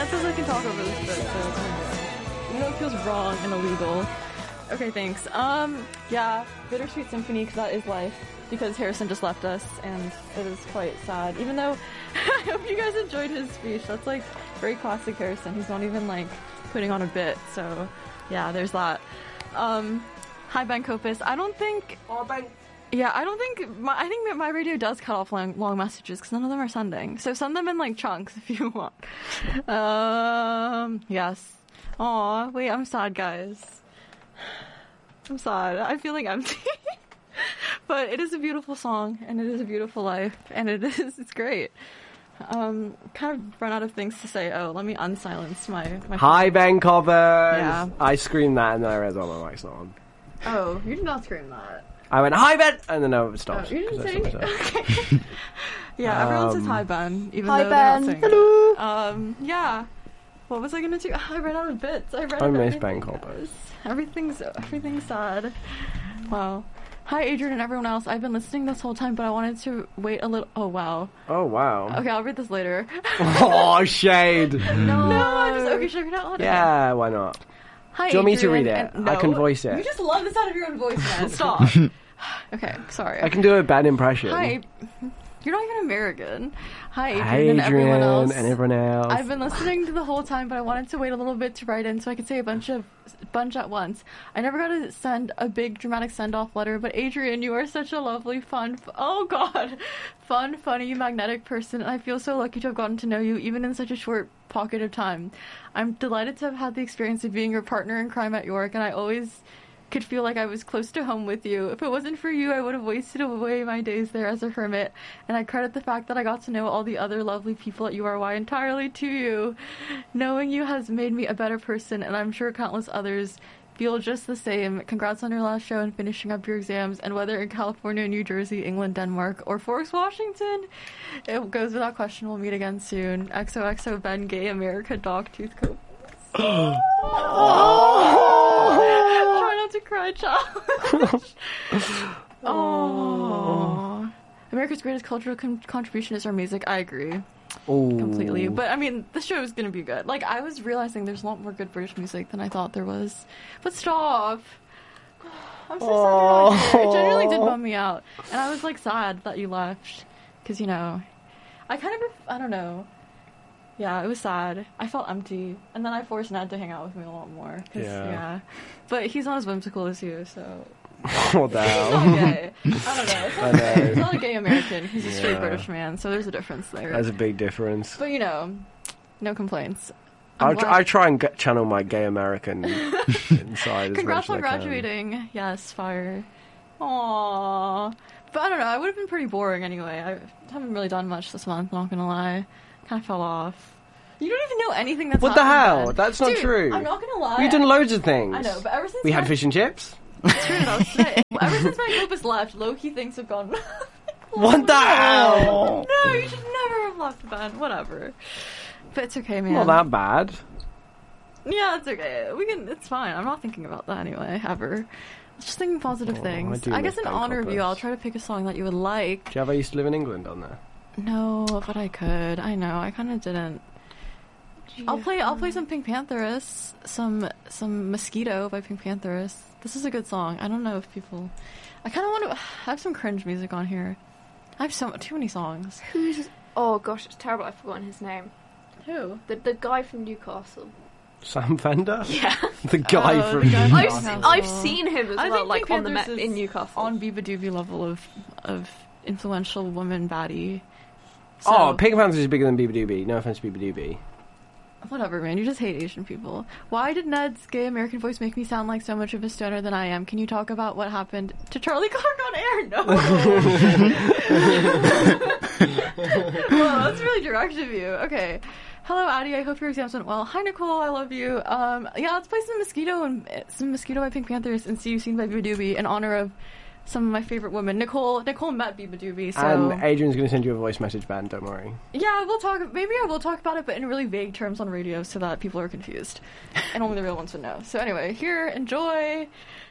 Ned says I can talk over this bit, so it's fine. Even though it feels wrong and illegal. Okay, thanks. Yeah, Bittersweet Symphony, because that is life. Because Harrison just left us, and it is quite sad. Even though, I hope you guys enjoyed his speech. That's, like, very classic Harrison. He's not even, like, putting on a bit, so, yeah, there's that. Hi, Ben Copus. I don't think... Oh, Ben... Yeah, I think that my radio does cut off long messages, because none of them are sending. So send them in, like, chunks if you want. Yes. Aw, wait, I'm sad, guys. I'm sad. I feel like empty. But it is a beautiful song, and it is a beautiful life, and it's great. Kind of run out of things to say. Oh, let me unsilence my Hi, Ben Covers! Yeah. I screamed that, and then I realized, oh, my mic's not on. Oh, you did not scream that. I went, hi, Ben! And then I stopped. Oh, you didn't say anything? Okay. Okay. Yeah, everyone says hi, Ben, even hi, though Ben. they're not saying Hello! it. Yeah. What was I gonna do? I ran out of bits. I miss Ben Colbert. Everything's sad. Wow. Hi, Adrian and everyone else. I've been listening this whole time, but I wanted to wait a little... Oh, wow. Oh, wow. Okay, I'll read this later. Oh, shade! No, I'm just... Okay, should I read it out loud? Yeah, why not? Hi, Do you want me to Adrian, read it? and- I can voice it. You just love the sound of your own voice, man. Stop. Okay, sorry. I can do a bad impression. Hi. You're not even American. Hi, Adrian, Hi, and everyone else. and everyone else. I've been listening to the whole time, but I wanted to wait a little bit to write in so I could say a bunch at once. I never got to send a big dramatic send-off letter, but Adrian, you are such a lovely, fun, funny, magnetic person, and I feel so lucky to have gotten to know you, even in such a short pocket of time. I'm delighted to have had the experience of being your partner in crime at York, and I always could feel like I was close to home with you. If it wasn't for you, I would have wasted away my days there as a hermit, and I credit the fact that I got to know all the other lovely people at URY entirely to you. Knowing you has made me a better person, and I'm sure countless others feel just the same. Congrats on your last show and finishing up your exams, and whether in California, New Jersey, England, Denmark, or Forks, Washington, it goes without question we'll meet again soon. XOXO Ben Gay America Dog Tooth Coat. Try not to cry, child. Oh, America's greatest cultural contribution is our music. I agree. Ooh. Completely. But I mean, the show is gonna be good. Like, I was realizing there's a lot more good British music than I thought there was. But stop. I'm so sad you're not here. It genuinely did bum me out. And I was like sad that you left. Because, you know, I don't know. Yeah, it was sad. I felt empty. And then I forced Ned to hang out with me a lot more. Yeah. But he's not as whimsical as you, so... What the hell? He's not gay. I don't know. He's not a gay American. He's a straight British man, so there's a difference there. There's a big difference. But, you know, no complaints. I try and channel my gay American inside. Congrats on as much as I can. graduating. Yes, fire. Aww. But I don't know, I would have been pretty boring anyway. I haven't really done much this month, not gonna lie. Kind of fell off. You don't even know anything that's What the happened hell? then. That's not Dude, true. I'm not gonna lie. You've done loads of things. I know, but ever since we had fish and chips. It's true, that was today. Ever since my Opus left, low-key things have gone... What the hell? No, you should never have left the band. Whatever. But it's okay, man. Not that bad. Yeah, it's okay. It's fine. I'm not thinking about that anyway, ever. Just thinking positive things. I guess in honor of you, I'll try to pick a song that you would like. Do you have I Used to Live in England on there? No, but I could. I know. I kind of didn't. I'll play some Pink Pantheress, some Mosquito by Pink Pantheress. This is a good song. I don't know if people... I kind of want to have some cringe music on here. I have too many songs. Oh gosh, it's terrible. I've forgotten his name. Who? The guy from Newcastle. Sam Fender? Yeah. The guy Oh, from the guy from Newcastle. I've seen him as I well, think like Pink on the Met Panthers in is Newcastle. on Biba Doobie level of influential woman baddie. So, Oh, Pink Panthers is bigger than Biba Doobie. No offense to Biba Doobie. whatever, man. You just hate Asian people. Why did Ned's gay American voice make me sound like so much of a stoner than I am? Can you talk about what happened to Charlie Clark on air? No. Well, that's really direct of you. Okay. Hello, Addie. I hope your exams went well. Hi, Nicole. I love you. Yeah, let's play some Mosquito by Pink Panthers and See You Seen by Biba Doobie in honor of some of my favorite women. Nicole met Biba Doobie, so... And Adrian's going to send you a voice message, Ben, don't worry. Yeah, maybe I will talk about it, but in really vague terms on radio so that people are confused. And only the real ones would know. So anyway, here, enjoy!